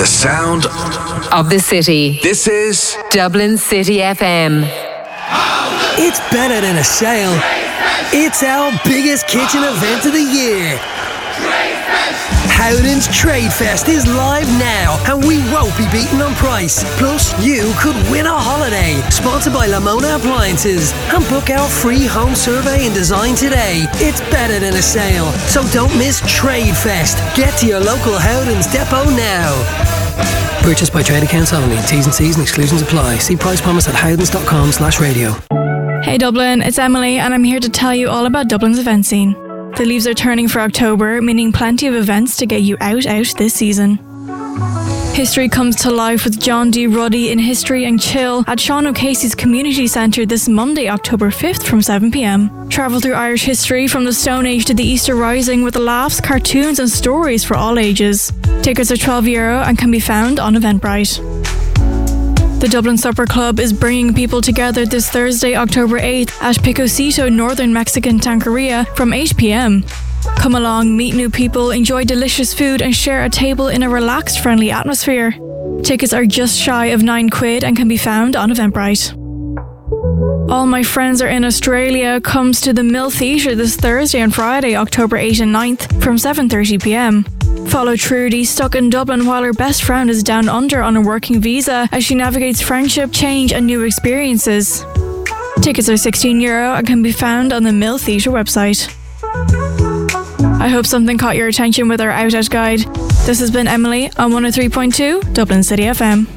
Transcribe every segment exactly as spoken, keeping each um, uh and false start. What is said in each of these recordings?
The sound of the city. This is Dublin City F M. It's better than a sale. It's our biggest kitchen event of the year. Howden's Trade Fest is live now, and we won't be beaten on price. Plus, you could win a holiday, sponsored by Lamona Appliances. And book our free home survey and design today. It's better than a sale, so don't miss Trade Fest. Get to your local Howden's depot now. Purchased by trade accounts only. T's and C's and exclusions apply. See price promise at howdens.com slash radio. Hey Dublin, it's Emily, and I'm here to tell you all about Dublin's event scene. The leaves are turning for October, meaning plenty of events to get you out out this season. History comes to life with John D. Ruddy in History and Chill at Sean O'Casey's Community Centre this Monday, October fifth from seven p.m. Travel through Irish history from the Stone Age to the Easter Rising with laughs, cartoons and stories for all ages. Tickets are twelve euro and can be found on Eventbrite. The Dublin Supper Club is bringing people together this Thursday, October eighth at Picosito Northern Mexican Tanqueria from eight p.m. Come along, meet new people, enjoy delicious food and share a table in a relaxed, friendly atmosphere. Tickets are just shy of nine quid and can be found on Eventbrite. All My Friends Are in Australia comes to the Mill Theatre this Thursday and Friday, October eighth and ninth from seven thirty p.m. Follow Trudy, stuck in Dublin while her best friend is down under on a working visa as she navigates friendship, change and new experiences. Tickets are sixteen euro and can be found on the Mill Theatre website. I hope something caught your attention with our Out Out guide. This has been Emily on one oh three point two Dublin City F M.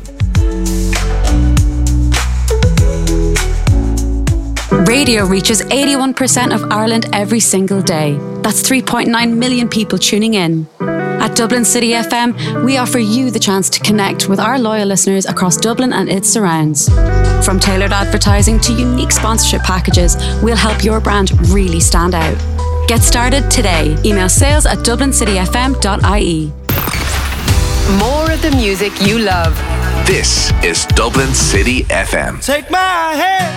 Radio reaches eighty-one percent of Ireland every single day. That's three point nine million people tuning in. At Dublin City F M, we offer you the chance to connect with our loyal listeners across Dublin and its surrounds. From tailored advertising to unique sponsorship packages, we'll help your brand really stand out. Get started today. Email sales at dublin city f m dot i e. More of the music you love. This is Dublin City F M. Take my hand.